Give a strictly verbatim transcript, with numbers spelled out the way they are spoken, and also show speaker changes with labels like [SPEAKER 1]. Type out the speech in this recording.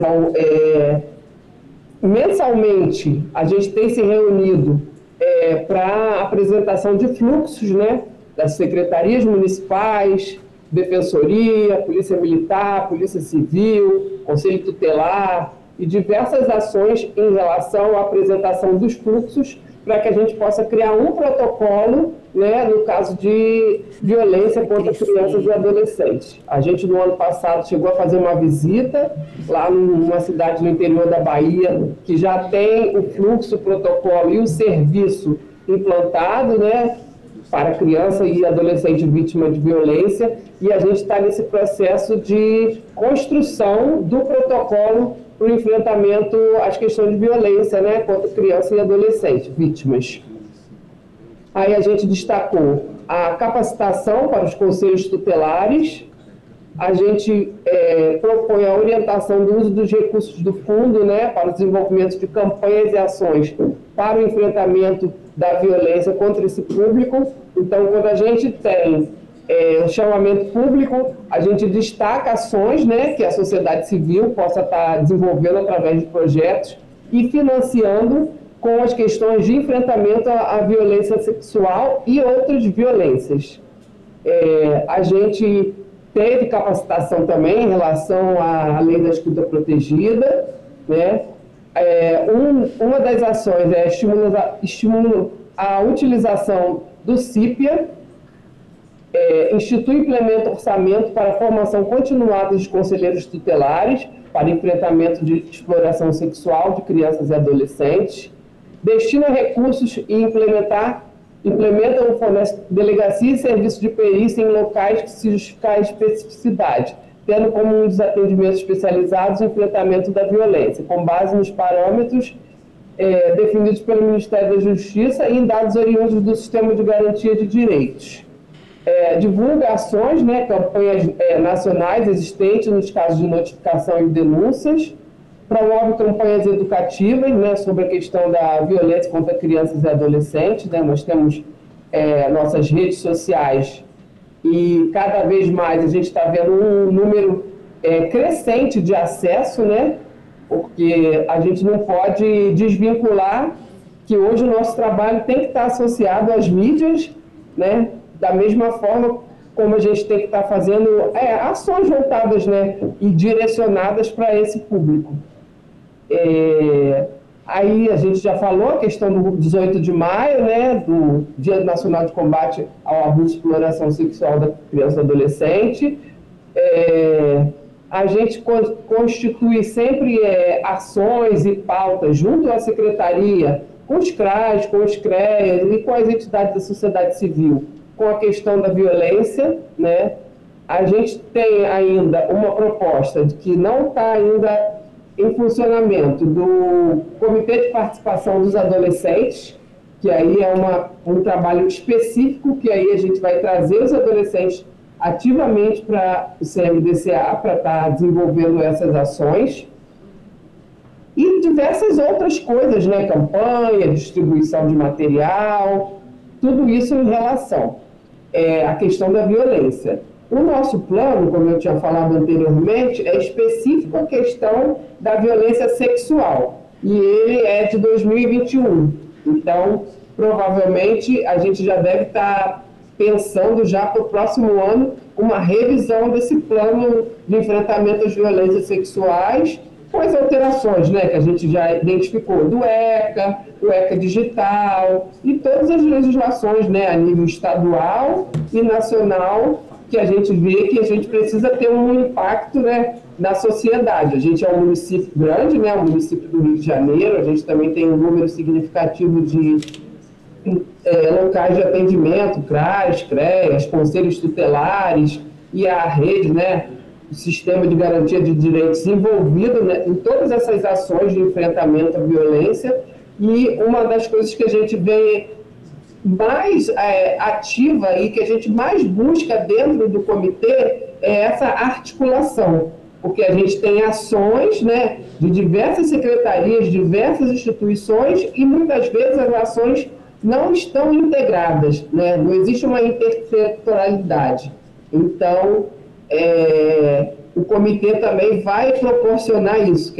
[SPEAKER 1] Então, é, mensalmente, a gente tem se reunido é, para apresentação de fluxos, né, das secretarias municipais, Defensoria, Polícia Militar, Polícia Civil, Conselho Tutelar e diversas ações em relação à apresentação dos fluxos para que a gente possa criar um protocolo, né, no caso de violência contra crianças e adolescentes. A gente, no ano passado, chegou a fazer uma visita lá numa cidade no interior da Bahia, que já tem o fluxo, o protocolo e o serviço implantado, né, para criança e adolescente vítima de violência, e a gente está nesse processo de construção do protocolo para o enfrentamento às questões de violência, né, contra criança e adolescente vítimas. Aí a gente destacou a capacitação para os conselhos tutelares, a gente é, propõe a orientação do uso dos recursos do fundo, né, para o desenvolvimento de campanhas e ações para o enfrentamento da violência contra esse público. Então, quando a gente tem é, um chamamento público, a gente destaca ações, né, que a sociedade civil possa estar desenvolvendo através de projetos e financiando com as questões de enfrentamento à, à violência sexual e outras violências. É, a gente teve capacitação também em relação à lei da escuta protegida, né? É, um, uma das ações é estimular estimula a utilização do CIPIA, é, institui e implementa orçamento para a formação continuada dos conselheiros tutelares para enfrentamento de exploração sexual de crianças e adolescentes, destina recursos e implementar implementa ou fornece delegacia e serviço de perícia em locais que se justificar a especificidade, tendo como um dos atendimentos especializados o enfrentamento da violência, com base nos parâmetros é, definidos pelo Ministério da Justiça e em dados oriundos do Sistema de Garantia de Direitos. É, divulga ações, né, campanhas é, nacionais existentes nos casos de notificação e denúncias, promove campanhas educativas, né, sobre a questão da violência contra crianças e adolescentes, né? Nós temos é, nossas redes sociais e cada vez mais a gente está vendo um número é, crescente de acesso, né? Porque a gente não pode desvincular que hoje o nosso trabalho tem que estar associado às mídias, né? Da mesma forma como a gente tem que estar fazendo é, ações voltadas, né, e direcionadas para esse público. É, aí a gente já falou a questão do dezoito de maio, né, do Dia Nacional de Combate ao Abuso e Exploração Sexual da Criança e Adolescente. É, a gente constitui sempre é, ações e pautas junto à Secretaria, com os CRAS, com os CREAS e com as entidades da sociedade civil, com a questão da violência, né? A gente tem ainda uma proposta de que não está ainda em funcionamento do Comitê de Participação dos Adolescentes, que aí é uma, um trabalho específico, que aí a gente vai trazer os adolescentes ativamente para o C M D C A, para estar desenvolvendo essas ações. E diversas outras coisas, né? Campanha, distribuição de material, tudo isso em relação é, à questão da violência. O nosso plano, como eu tinha falado anteriormente, é específico à questão da violência sexual. E ele é de dois mil e vinte e um. Então, provavelmente, a gente já deve estar pensando já para o próximo ano uma revisão desse plano de enfrentamento às violências sexuais, com as alterações, né, que a gente já identificou, do ECA, o ECA digital e todas as legislações, né, a nível estadual e nacional, que a gente vê que a gente precisa ter um impacto, né, na sociedade. A gente é um município grande, né, um município do Rio de Janeiro, a gente também tem um número significativo de é, locais de atendimento, CRAS, CREAS, conselhos tutelares e a rede, né, o sistema de garantia de direitos envolvido, né, em todas essas ações de enfrentamento à violência. E uma das coisas que a gente vê mais é, ativa e que a gente mais busca dentro do comitê é essa articulação, porque a gente tem ações, né, de diversas secretarias, diversas instituições, e muitas vezes as ações não estão integradas, né, não existe uma intersetorialidade. Então, é, o comitê também vai proporcionar isso.